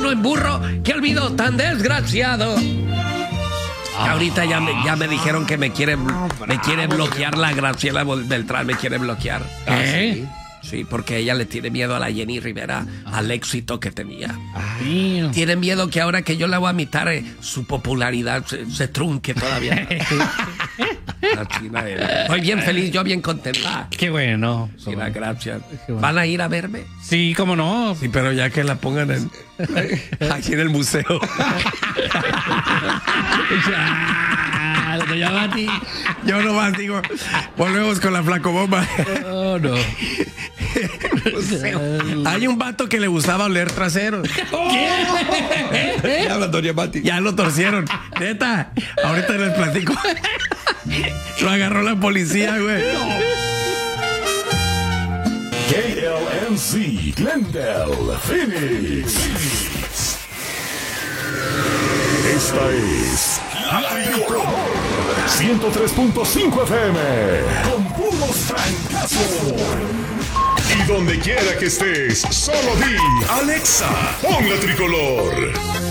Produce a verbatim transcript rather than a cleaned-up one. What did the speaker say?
uno en burro, qué olvido tan desgraciado. Que ahorita ya me, ya me dijeron que me quiere, me quiere bloquear la Graciela Beltrán, me quiere bloquear. ¿Eh? Sí, porque ella le tiene miedo a la Jenny Rivera, al éxito que tenía. Ay. Tiene miedo que ahora que yo la voy a imitar, eh, su popularidad se, se trunque todavía. La china era. Estoy bien feliz, yo bien contenta. Qué bueno. Sí, la gracias. bueno. ¿Van a ir a verme? Sí, cómo no. Sí, pero ya que la pongan en, aquí en el museo. Ya, doña Mati. Yo nomás digo, volvemos con la flacobomba. Oh, no. Hay un vato que le gustaba oler traseros. ¿Qué? Ya habla doña Mati. Ya lo torcieron. Neta, ahorita les platico. Lo agarró la policía, güey. K L M C, Glendale, Phoenix. Esta es La Tricoloor ciento tres punto cinco F M con puros francazos. Y donde quiera que estés, solo di Alexa, pon La Tricoloor.